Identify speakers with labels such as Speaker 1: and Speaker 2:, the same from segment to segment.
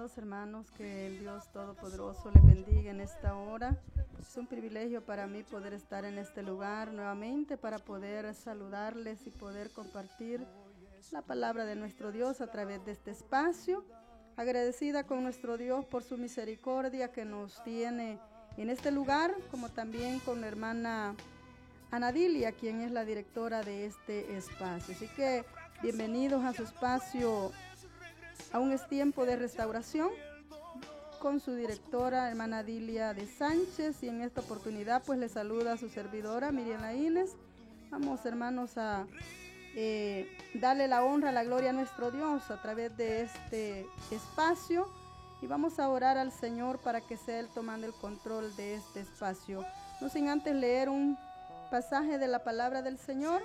Speaker 1: amados hermanos, que el Dios Todopoderoso les bendiga en esta hora. Es un privilegio para mí poder estar en este lugar nuevamente para poder saludarles y poder compartir la palabra de nuestro Dios a través de este espacio. Agradecida con nuestro Dios por su misericordia que nos tiene en este lugar, como también con la hermana Anadilia, quien es la directora de este espacio. Así que bienvenidos a su espacio. Aún es tiempo de restauración con su directora, hermana Dilia de Sánchez, y en esta oportunidad pues le saluda a su servidora Miriam Laínez. Vamos, hermanos, a darle la honra, la gloria a nuestro Dios a través de este espacio, y vamos a orar al Señor para que sea Él tomando el control de este espacio. No sin antes leer un pasaje de la palabra del Señor.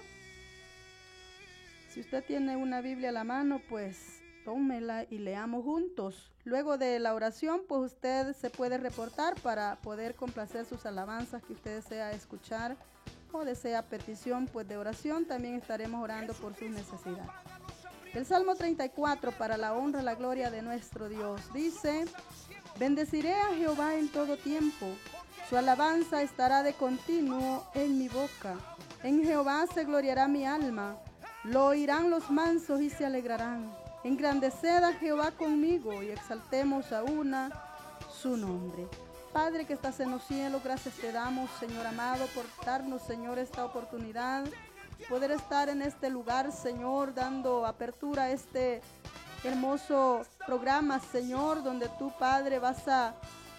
Speaker 1: Si usted tiene una Biblia a la mano, pues tómela y leamos juntos. Luego de la oración, pues usted se puede reportar para poder complacer sus alabanzas que usted desea escuchar o desea petición pues de oración. También estaremos orando por sus necesidades. El Salmo 34, para la honra y la gloria de nuestro Dios, dice: bendeciré a Jehová en todo tiempo, su alabanza estará de continuo en mi boca. En Jehová se gloriará mi alma, lo oirán los mansos y se alegrarán. Engrandeced a Jehová conmigo y exaltemos a una su nombre. Padre que estás en los cielos, gracias te damos, Señor amado, por darnos, Señor, esta oportunidad, poder estar en este lugar, Señor, dando apertura a este hermoso programa, Señor, donde tú, Padre, vas a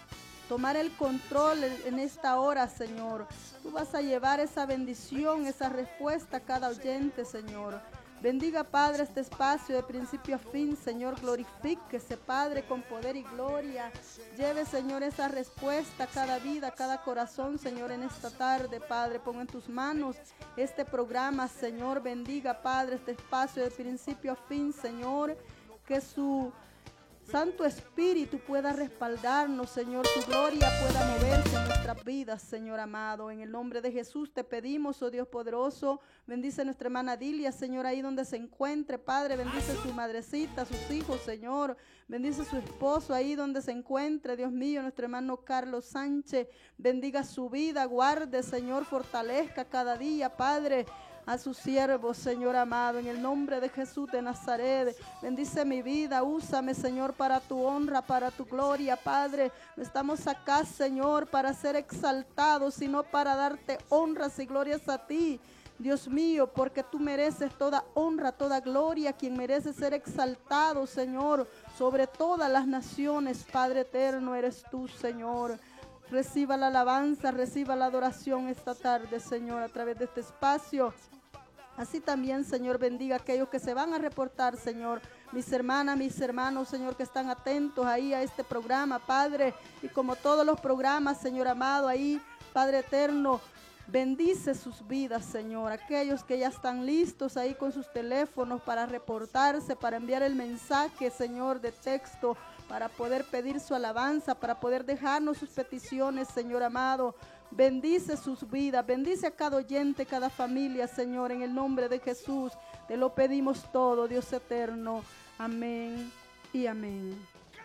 Speaker 1: tomar el control en esta hora, Señor. Tú vas a llevar esa bendición, esa respuesta a cada oyente, Señor. Bendiga, Padre, este espacio de principio a fin, Señor. Glorifíquese, Padre, con poder y gloria. Lleve, Señor, esa respuesta a cada vida, a cada corazón, Señor, en esta tarde, Padre. Ponga en tus manos este programa, Señor. Bendiga, Padre, este espacio de principio a fin, Señor. Que su Santo Espíritu pueda respaldarnos, Señor, tu gloria pueda moverse en nuestras vidas, Señor amado. En el nombre de Jesús te pedimos, oh Dios poderoso, bendice a nuestra hermana Dilia, Señor, ahí donde se encuentre, Padre, bendice a su madrecita, a sus hijos, Señor, bendice a su esposo ahí donde se encuentre, Dios mío, nuestro hermano Carlos Sánchez, bendiga su vida, guarde, Señor, fortalezca cada día, Padre, a sus siervos, Señor amado, en el nombre de Jesús de Nazaret. Bendice mi vida, úsame, Señor, para tu honra, para tu gloria, Padre. No estamos acá, Señor, para ser exaltados, sino para darte honras y glorias a ti, Dios mío, porque tú mereces toda honra, toda gloria, quien merece ser exaltado, Señor, sobre todas las naciones, Padre eterno, eres tú, Señor. Reciba la alabanza, reciba la adoración esta tarde, Señor, a través de este espacio. Así también, Señor, bendiga a aquellos que se van a reportar, Señor, mis hermanas, mis hermanos, Señor, que están atentos ahí a este programa, Padre, y como todos los programas, Señor amado, ahí, Padre eterno, bendice sus vidas, Señor, aquellos que ya están listos ahí con sus teléfonos para reportarse, para enviar el mensaje, Señor, de texto, para poder pedir su alabanza, para poder dejarnos sus peticiones, Señor amado. Bendice sus vidas, bendice a cada oyente, cada familia, Señor, en el nombre de Jesús. Te lo pedimos todo, Dios eterno. Amén y amén.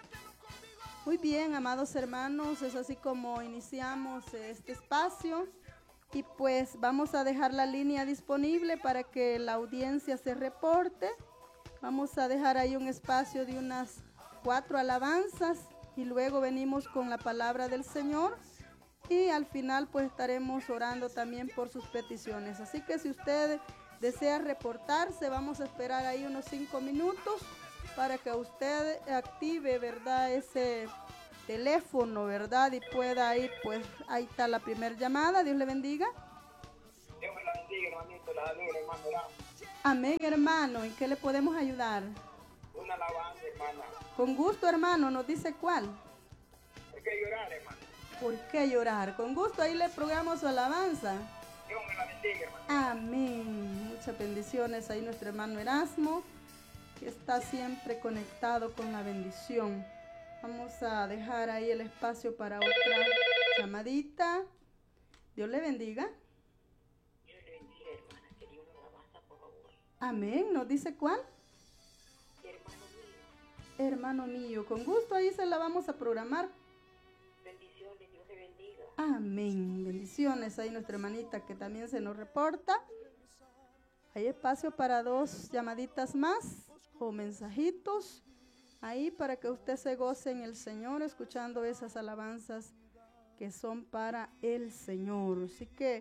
Speaker 1: Muy bien, amados hermanos, es así como iniciamos este espacio. Y pues vamos a dejar la línea disponible para que la audiencia se reporte. Vamos a dejar ahí un espacio de unas 4 alabanzas y luego venimos con la palabra del Señor. Y al final pues estaremos orando también por sus peticiones. Así que si usted desea reportarse, vamos a esperar ahí unos 5 minutos para que usted active, ¿verdad?, ese teléfono, ¿verdad? Y pueda ir, pues ahí está la primera llamada. Dios le bendiga.
Speaker 2: Dios me la bendiga, hermanito, la alegre, hermano.
Speaker 1: Amén, hermano. ¿En qué le podemos ayudar?
Speaker 2: Una alabanza, hermana.
Speaker 1: Con gusto, hermano. ¿Nos dice cuál?
Speaker 2: ¿Por qué llorar, hermano?
Speaker 1: ¿Por qué llorar? Con gusto, ahí le programo su alabanza.
Speaker 2: Dios me la bendiga, hermano.
Speaker 1: Amén. Muchas bendiciones ahí nuestro hermano Erasmo, que está siempre conectado con la bendición. Vamos a dejar ahí el espacio para otra llamadita. Dios le bendiga.
Speaker 3: Dios le bendiga, hermana. Quería una alabanza, por favor.
Speaker 1: Amén. ¿Nos dice cuál?
Speaker 3: Hermano mío.
Speaker 1: hermano mío. Con gusto ahí se la vamos a programar.
Speaker 3: Bendiciones, Dios te bendiga.
Speaker 1: Amén. Bendiciones ahí nuestra hermanita que también se nos reporta. Hay espacio para 2 llamaditas más o mensajitos ahí para que usted se goce en el Señor escuchando esas alabanzas que son para el Señor. Así que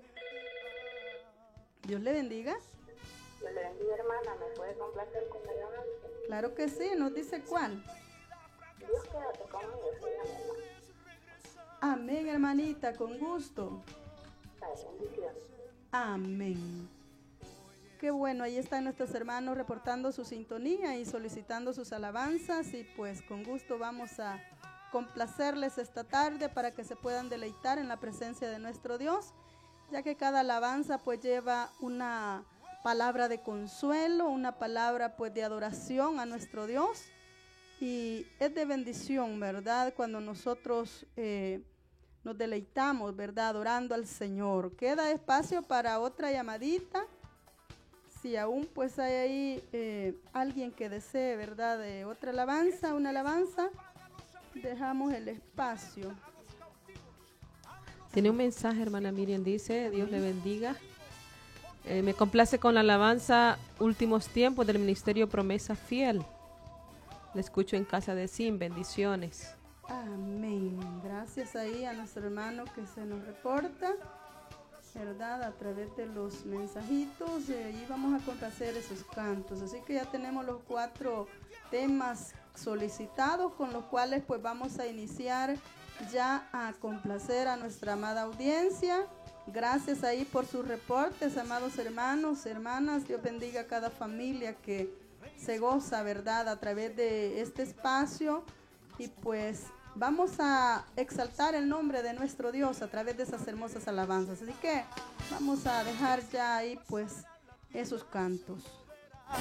Speaker 1: Dios le bendiga.
Speaker 3: Dios le bendiga, hermana. ¿Me puede complacer con la alabanza?
Speaker 1: Claro que sí, nos dice cuál.
Speaker 3: Dios quédate conmigo, soy la mamá.
Speaker 1: Amén, hermanita, con gusto.
Speaker 3: Bendiciones.
Speaker 1: Amén. Qué bueno, ahí están nuestros hermanos reportando su sintonía y solicitando sus alabanzas y pues con gusto vamos a complacerles esta tarde para que se puedan deleitar en la presencia de nuestro Dios, ya que cada alabanza pues lleva una palabra de consuelo, una palabra pues de adoración a nuestro Dios y es de bendición, ¿verdad? Cuando nosotros nos deleitamos, ¿verdad? Adorando al Señor. Queda espacio para otra llamadita. Si aún pues hay ahí alguien que desee, ¿verdad? De otra alabanza, una alabanza, dejamos el espacio.
Speaker 4: Tiene un mensaje, hermana Miriam, dice, Dios le bendiga. Me complace con la alabanza Últimos Tiempos del Ministerio Promesa Fiel. Le escucho en casa de Sim, bendiciones.
Speaker 1: Amén. Gracias ahí a nuestro hermano que se nos reporta, ¿verdad? A través de los mensajitos, y vamos a complacer esos cantos. Así que ya tenemos los 4 temas solicitados con los cuales pues vamos a iniciar ya a complacer a nuestra amada audiencia. Gracias ahí por sus reportes, amados hermanos, hermanas. Dios bendiga a cada familia que se goza, ¿verdad? A través de este espacio y pues vamos a exaltar el nombre de nuestro Dios a través de esas hermosas alabanzas. Así que vamos a dejar ya ahí pues esos cantos.